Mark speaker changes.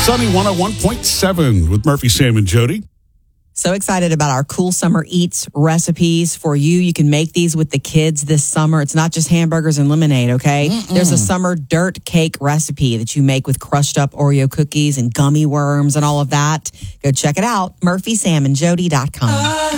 Speaker 1: Sunny 101.7 with Murphy, Sam, and Jody.
Speaker 2: So excited about our cool summer eats recipes for you. You can make these with the kids this summer. It's not just hamburgers and lemonade, okay? There's a summer dirt cake recipe that you make with crushed up Oreo cookies and gummy worms and all of that. Go check it out, murphysamandjody.com.